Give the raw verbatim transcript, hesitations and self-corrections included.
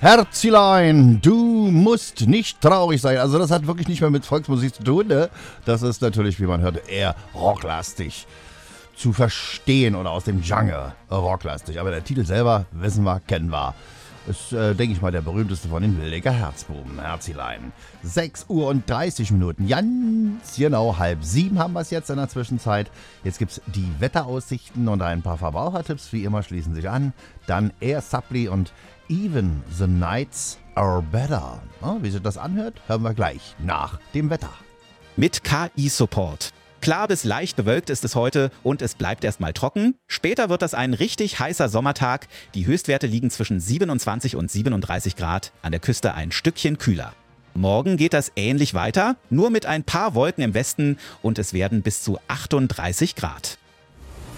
Herzilein, du musst nicht traurig sein. Also das hat wirklich nicht mehr mit Volksmusik zu tun, ne? Das ist natürlich, wie man hört, eher rocklastig zu verstehen oder aus dem Genre rocklastig. Aber der Titel selber, wissen wir, kennen wir. Ist, äh, denke ich mal, der berühmteste von den Williger Herzbuben, Herzilein. sechs Uhr und dreißig Minuten, ganz genau halb sieben haben wir es jetzt in der Zwischenzeit. Jetzt gibt es die Wetteraussichten und ein paar Verbrauchertipps, wie immer, schließen sich an. Dann Air Supply und Even the Nights Are Better. Ja, wie sich das anhört, hören wir gleich nach dem Wetter. Mit K I-Support. Klar bis leicht bewölkt ist es heute und es bleibt erstmal trocken. Später wird das ein richtig heißer Sommertag. Die Höchstwerte liegen zwischen siebenundzwanzig und siebenunddreißig Grad, an der Küste ein Stückchen kühler. Morgen geht das ähnlich weiter, nur mit ein paar Wolken im Westen und es werden bis zu achtunddreißig Grad.